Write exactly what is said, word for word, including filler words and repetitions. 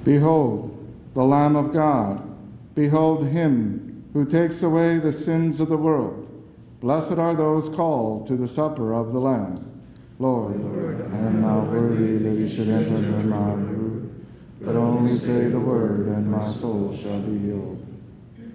Behold, the Lamb of God. Behold him who takes away the sins of the world. Blessed are those called to the supper of the Lamb. Lord, Lord I am not worthy that you should enter into my roof, but only say the word, and my soul shall be healed.